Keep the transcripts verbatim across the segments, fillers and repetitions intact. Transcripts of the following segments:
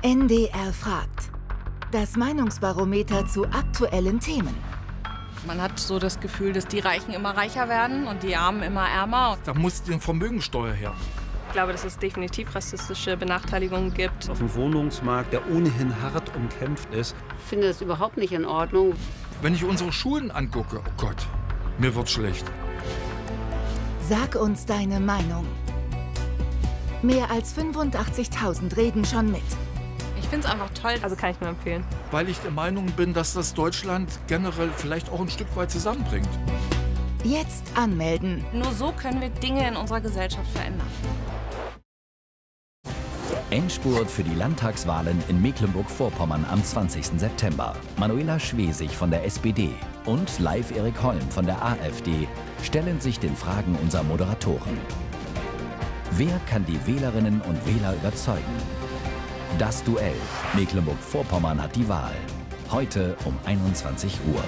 N D R fragt. Das Meinungsbarometer zu aktuellen Themen. Man hat so das Gefühl, dass die Reichen immer reicher werden und die Armen immer ärmer. Da muss die Vermögensteuer her. Ich glaube, dass es definitiv rassistische Benachteiligungen gibt. Auf dem Wohnungsmarkt, der ohnehin hart umkämpft ist. Ich finde es überhaupt nicht in Ordnung. Wenn ich unsere Schulen angucke, oh Gott, mir wird's schlecht. Sag uns deine Meinung. Mehr als fünfundachtzigtausend reden schon mit. Ich finde es einfach toll. Also kann ich nur empfehlen. Weil ich der Meinung bin, dass das Deutschland generell vielleicht auch ein Stück weit zusammenbringt. Jetzt anmelden. Nur so können wir Dinge in unserer Gesellschaft verändern. Endspurt für die Landtagswahlen in Mecklenburg-Vorpommern am zwanzigsten September. Manuela Schwesig von der S P D und Live Erik Holm von der A f D stellen sich den Fragen unserer Moderatoren. Wer kann die Wählerinnen und Wähler überzeugen? Das Duell. Mecklenburg-Vorpommern hat die Wahl. Heute um einundzwanzig Uhr.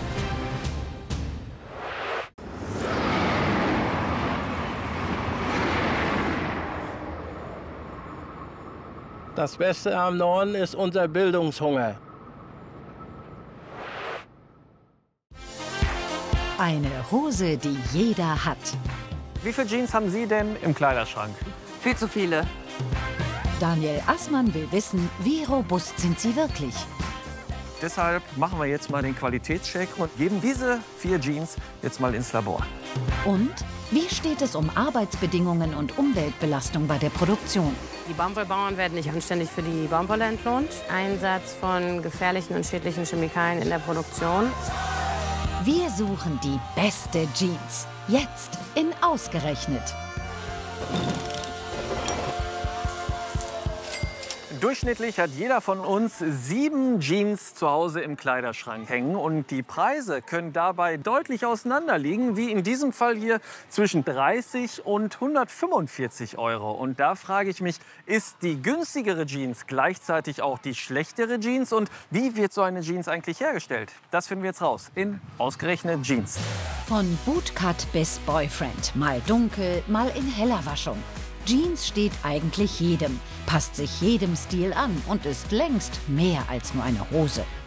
Das Beste am Norden ist unser Bildungshunger. Eine Hose, die jeder hat. Wie viele Jeans haben Sie denn im Kleiderschrank? Viel zu viele. Daniel Assmann will wissen, wie robust sind sie wirklich. Deshalb machen wir jetzt mal den Qualitätscheck und geben diese vier Jeans jetzt mal ins Labor. Und wie steht es um Arbeitsbedingungen und Umweltbelastung bei der Produktion? Die Baumwollbauern werden nicht anständig für die Baumwolle entlohnt. Einsatz von gefährlichen und schädlichen Chemikalien in der Produktion. Wir suchen die beste Jeans. Jetzt in Ausgerechnet. Durchschnittlich hat jeder von uns sieben Jeans zu Hause im Kleiderschrank hängen. Und die Preise können dabei deutlich auseinander liegen, wie in diesem Fall hier zwischen dreißig und hundertfünfundvierzig Euro. Und da frage ich mich, ist die günstigere Jeans gleichzeitig auch die schlechtere Jeans? Und wie wird so eine Jeans eigentlich hergestellt? Das finden wir jetzt raus in Ausgerechnet Jeans. Von Bootcut bis Boyfriend. Mal dunkel, mal in heller Waschung. Jeans steht eigentlich jedem, passt sich jedem Stil an und ist längst mehr als nur eine Hose.